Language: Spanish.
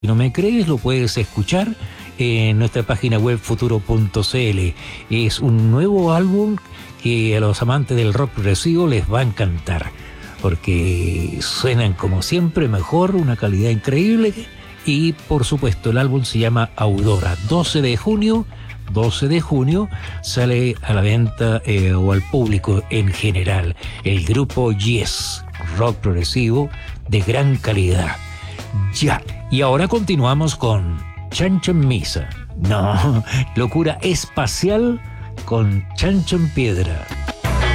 Si no me crees, lo puedes escuchar en nuestra página web futuro.cl. Es un nuevo álbum que a los amantes del rock progresivo les va a encantar, porque suenan como siempre mejor, una calidad increíble. Y por supuesto el álbum se llama Aurora. 12 de junio sale a la venta o al público en general. El grupo Yes, rock progresivo de gran calidad. Ya, y ahora continuamos con Chancho en Misa. No, locura espacial con Chancho en Piedra.